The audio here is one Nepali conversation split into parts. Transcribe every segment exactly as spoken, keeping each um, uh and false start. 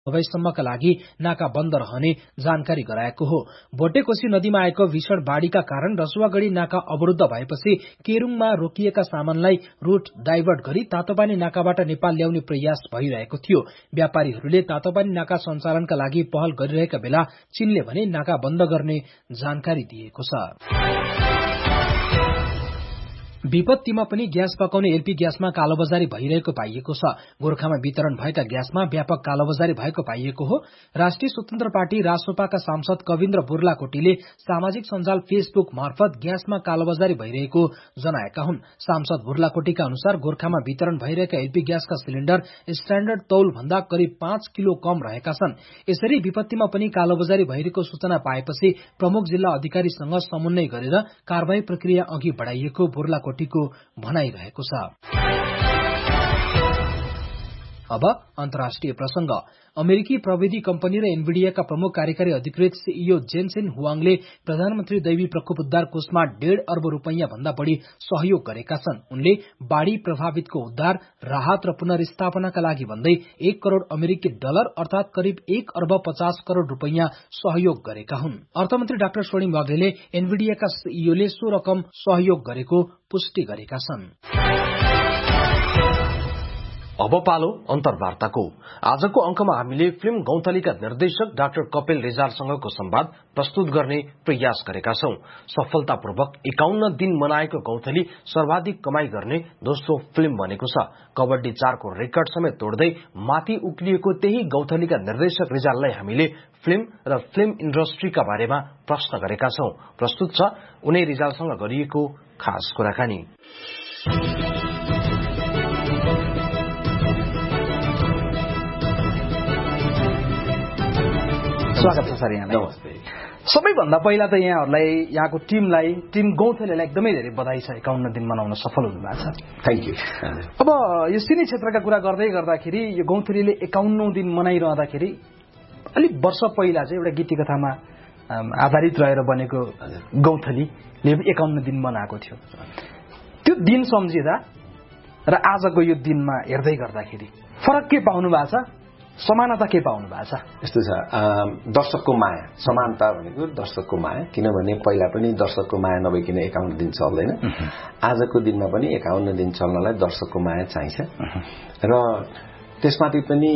भविसम्मका लागि नाका बन्द रहने जानकारी गराएको हो। भोटेकोशी नदीमा आएको भीषण बाढ़ीका कारण रसुवागढ़ी नाका अवरुद्ध भएपछि केरूङमा रोकिएका सामानलाई रूट डाइभर्ट गरी तातोपानी नाकाबाट नेपाल ल्याउने प्रयास भइरहेको थियो। व्यापारीहरूले तातोपानी नाका सञ्चालनका लागि पहल गरिरहेका बेला चीनले भने नाका बन्द गर्ने जानकारी दिएको छ। विपत्तिमा पनि ग्यास पकाउने एलपी ग्यासमा कालोबजारी भइरहेको पाइएको छ। गोर्खामा वितरण भएका ग्यासमा व्यापक कालोबजारी भएको पाइएको हो। राष्ट्रिय स्वतन्त्र पार्टी रासोपाका सांसद कविन्द्र बुर्लाकोटीले सामाजिक सञ्जाल फेसबुक मार्फत ग्यासमा कालोबजारी भइरहेको जनाएका हुन्। सांसद बुर्लाकोटीका अनुसार गोर्खामा वितरण भइरहेका एलपी ग्यासका सिलिण्डर स्ट्याण्डर्ड तौल भन्दा करिब पाँच किलो कम रहेका छन्। यसरी विपत्तिमा पनि कालोबजारी भइरहेको सूचना पाएपछि प्रमुख जिल्ला अधिकारीसँग समन्वय गरेर कारबाही प्रक्रिया अघि बढाइएको बुर्लाकोटी को भनाइरहेको छ। अब अन्तर्राष्ट्रिय प्रसंग। अमेरिकी प्रविधि कम्पनी र एनभिडियाका प्रमुख कार्यकारी अधिकृत सीईओ जेनसेन हुआङले प्रधानमन्त्री दैवी प्रकोप उद्धार कोषमा डेढ़ अर्ब रूपैयाँ भन्दा बढ़ी सहयोग गरेका छन्। उनले बाढ़ी प्रभावितको उद्धार, राहत र पुनर्स्थापनाका लागि भन्दै एक करोड़ अमेरिकी डलर अर्थात करिब एक अर्ब पचास करोड़ रूपैयाँ सहयोग गरेका हुन्। अर्थमन्त्री डाक्टर स्वर्णिम वाग्लेले एनभिडियाका सीईओले सो रकम सहयोग गरेको पुष्टि गरेका छन्। अब पालो अन्तर्वार्ताको। आजको अंकमा हामीले फिल्म गौँथलीका निर्देशक डाक्टर कपिल रिजालसँगको संवाद प्रस्तुत गर्ने प्रयास गरेका छौं। सफलतापूर्वक एकाउन्न दिन मनाएको गौँथली सर्वाधिक कमाई गर्ने दोस्रो फिल्म बनेको छ। कबड्डी चारको रेकर्ड समेत तोड्दै माथि उक्लिएको त्यही गौँथलीका निर्देशक रिजाललाई हामीले फिल्म र फिल्म इन्डस्ट्रीका बारेमा प्रश्न गरेका छौं। प्रस्तुत छ उनै रिजालसँग गरिएको खास कुराकानी। स्वागत छ सर यहाँलाई। नमस्ते। सबैभन्दा पहिला त यहाँहरूलाई यहाँको टिमलाई टिम गौँथलीलाई एकदमै धेरै बधाई छ, एकाउन्न दिन मनाउन सफल हुनुभएको छ। Thank you. अब यो सिने क्षेत्रका कुरा गर्दै गर्दाखेरि यो गौँथलीले एकाउन्न दिन मनाइरहँदाखेरि अलिक वर्ष पहिला चाहिँ एउटा गीति कथामा आधारित रहेर बनेको गौँथलीले एकाउन्न दिन मनाएको थियो। त्यो दिन सम्झिँदा र आजको यो दिनमा हेर्दै गर्दाखेरि फरक के पाउनु भएको छ, समानता के पाउनु भएको छ? यस्तो छ, दर्शकको माया, समानता भनेको दर्शकको माया। किनभने पहिला पनि दर्शकको माया नभइकन एकाउन्न दिन चल्दैन। आजको दिनमा पनि एकाउन्न दिन चल्नलाई दर्शकको माया चाहिन्छ। र त्यसमाथि पनि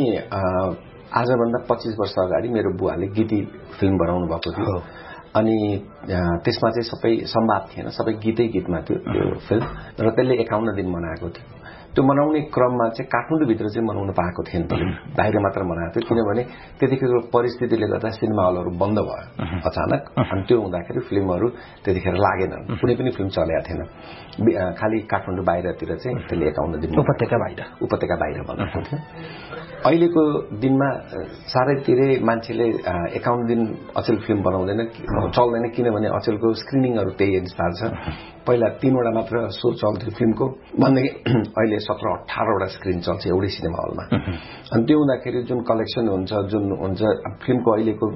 आजभन्दा पच्चीस वर्ष अगाडि मेरो बुवाले गीती फिल्म बनाउनु भएको थियो। अनि त्यसमा चाहिँ सबै संवाद थिएन, सबै गीतै गीतमा थियो त्यो फिल्म। र त्यसले एकाउन्न दिन मनाएको थियो। त्यो मनाउने क्रममा चाहिँ काठमाडौँभित्र चाहिँ मनाउन पाएको थिएन, बाहिर मात्र मनाएको थियो। किनभने त्यतिखेरको परिस्थितिले गर्दा सिनेमा हलहरू बन्द भयो अचानक। अनि त्यो हुँदाखेरि फिल्महरू त्यतिखेर लागेनन्, कुनै पनि फिल्म चलेको थिएन। खालि काठमाडौँ बाहिरतिर चाहिँ त्यसले एकाउन्न दिन उपत्यका बाहिर उपत्यका बाहिर बनाएको थियो। अहिलेको दिनमा सारैतिरै मान्छेले एकाउन्न दिन अचेल फिल्म बनाउँदैन, चल्दैन। किनभने अचेलको स्क्रिनिङहरू त्यही अनुसार छ। पहिला तीनवटा मात्र सो चल्थ्यो फिल्मको, भनेदेखि अहिले सत्र अठारवटा स्क्रिन चल्छ एउटै सिनेमा हलमा। अनि त्यो हुँदाखेरि जुन कलेक्सन हुन्छ, जुन हुन्छ फिल्मको अहिलेको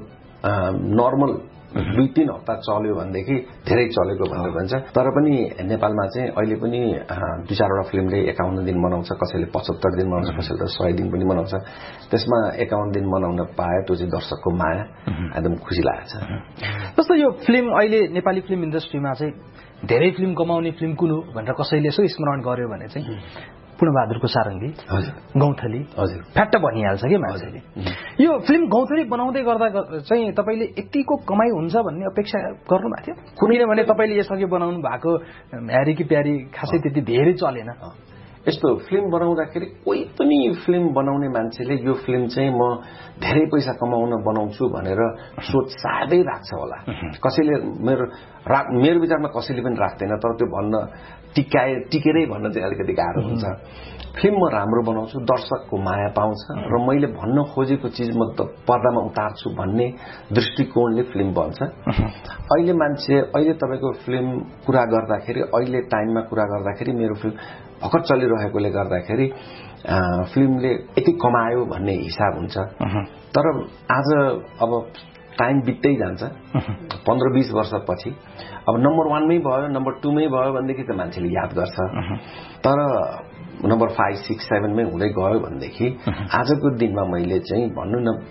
नर्मल दुई तीन हप्ता चल्यो भनेदेखि धेरै चलेको भनेर भन्छ। तर पनि नेपालमा चाहिँ अहिले पनि दुई चारवटा फिल्मले एकाउन्न दिन मनाउँछ, कसैले पचहत्तर दिन मनाउँछ, कसैले सय दिन पनि मनाउँछ। त्यसमा एकाउन्न दिन मनाउन पाए त्यो चाहिँ दर्शकको माया, एकदम खुसी लागेको छ। जस्तो यो फिल्म अहिले नेपाली फिल्म इन्डस्ट्रीमा चाहिँ धेरै फिल्म कमाउने फिल्म कुन हो भनेर कसैले यसो स्मरण गर्यो भने चाहिँ पूर्णबहादुरको सारङ्गी, गौँथली फ्याट्ट भनिहाल्छ कि मान्छेले। यो फिल्म गौँथली बनाउँदै गर्दा चाहिँ तपाईँले यतिको कमाई हुन्छ भन्ने अपेक्षा गर्नुभएको थियो? किनभने तपाईँले यसअघि बनाउनु भएको ह्यारी कि प्यारी खासै त्यति धेरै चलेन। यस्तो फिल्म बनाउँदाखेरि कोही पनि फिल्म बनाउने मान्छेले यो फिल्म चाहिँ म धेरै पैसा कमाउन बनाउँछु भनेर सोच साधै राख्छ होला। कसैले मेरो मेरो विचारमा कसैले पनि राख्दैन। तर त्यो भन्न टिकाए टिकेरै भन्न चाहिँ अलिकति गाह्रो हुन्छ। फिल्म म राम्रो बनाउँछु, दर्शकको माया पाउँछ र मैले भन्न खोजेको चिज म पर्दामा उतार्छु भन्ने दृष्टिकोणले फिल्म बन्छ। अहिले मान्छे अहिले तपाईँको फिल्म कुरा गर्दाखेरि, अहिले टाइममा कुरा गर्दाखेरि मेरो फिल्म भर्खर चलिरहेकोले गर्दाखेरि फिल्मले यति कमायो भन्ने हिसाब हुन्छ। तर आज अब टाइम बित्दै जान्छ, पन्ध्र बीस वर्षपछि अब नम्बर वानमै भयो, नम्बर टूमै भयो भनेदेखि त मान्छेले याद गर्छ। तर नम्बर फाइभ सिक्स सेभेनमै हुँदै गयो भनेदेखि आजको दिनमा मैले चाहिँ भन्नु न